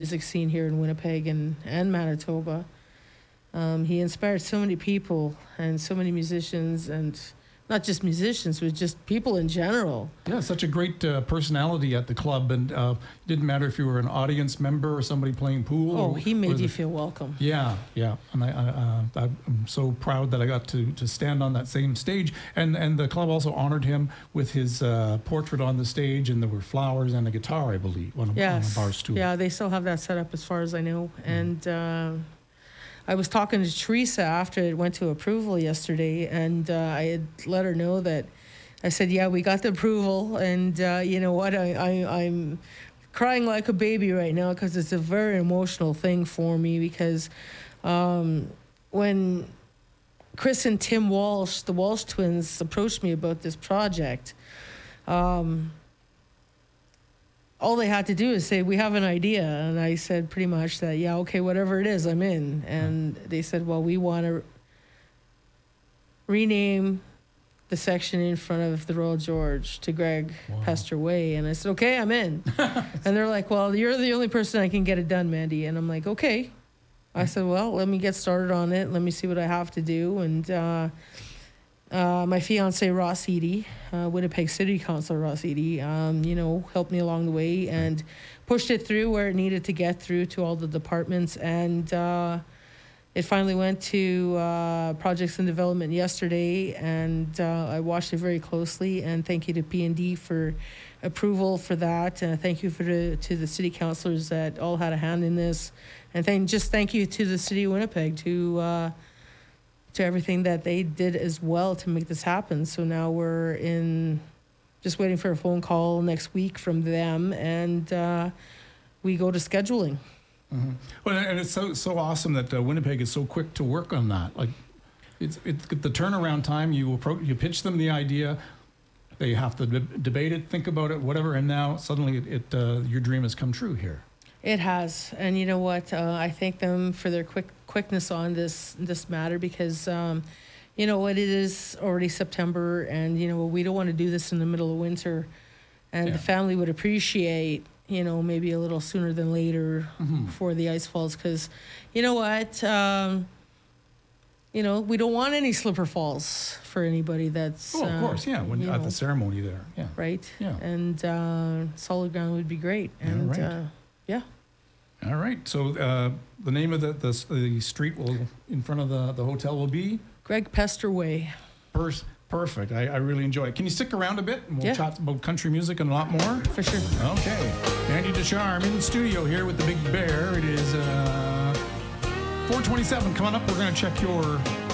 music scene here in Winnipeg and Manitoba. He inspired so many people and so many musicians, and not just musicians, but just people in general. Yeah, such a great personality at the club, and didn't matter if you were an audience member or somebody playing pool. Oh, he made you feel welcome. Yeah, yeah, and I'm so proud that I got to stand on that same stage, and the club also honored him with his portrait on the stage, and there were flowers and a guitar, I believe, on a bar stool. Yeah, they still have that set up as far as I know, and I was talking to Teresa after it went to approval yesterday, and I had let her know that I said, yeah, we got the approval, and you know what, I'm crying like a baby right now because it's a very emotional thing for me, because when Chris and Tim Walsh, the Walsh twins, approached me about this project, all they had to do is say, we have an idea. And I said pretty much that, yeah, okay, whatever it is, I'm in. And they said, well, we want to rename the section in front of the Royal George to Greg Pester Way. And I said, okay, I'm in. And they're like, well, you're the only person I can get it done, Mandy. And I'm like, okay. I said, well, let me get started on it. Let me see what I have to do. And my fiance Ross Eady, Winnipeg City Councilor Ross Eady, you know, helped me along the way and pushed it through where it needed to get through to all the departments. And it finally went to Projects and Development yesterday, and I watched it very closely. And thank you to P&D for approval for that. And thank you to the city councilors that all had a hand in this. And thank you to the city of Winnipeg to everything that they did as well to make this happen. So now we're just waiting for a phone call next week from them, and we go to scheduling. Mm-hmm. Well, and it's so awesome that Winnipeg is so quick to work on that. Like, it's the turnaround time. You pitch them the idea, they have to debate it, think about it, whatever, and now suddenly your dream has come true here. It has, and you know what? I thank them for their quickness on this matter, because you know what, it is already September, and you know we don't want to do this in the middle of winter, and the family would appreciate, you know, maybe a little sooner than later before the ice falls, because you know what, you know, we don't want any slipper falls for anybody that's of course, yeah, when at the ceremony there, yeah, right, yeah, and solid ground would be great, and right. Yeah. All right. So the name of the street in front of the hotel will be Greg Pester Way. Perfect. I really enjoy it. Can you stick around a bit and we'll chat about country music and a lot more? For sure. Okay. Mandy Ducharme in the studio here with the Big Bear. It is 4:27. Come on up. We're going to check your